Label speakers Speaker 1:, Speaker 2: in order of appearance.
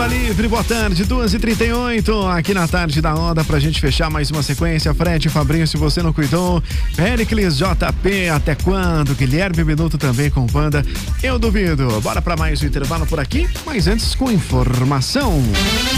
Speaker 1: Lima Livre, boa tarde, 2h38, aqui na tarde da Onda, pra gente fechar mais uma sequência. Fred, Fabrício, se você não cuidou, Pericles, JP, até quando? Guilherme Minuto também com banda, eu duvido. Bora pra mais um intervalo por aqui, mas antes com informação.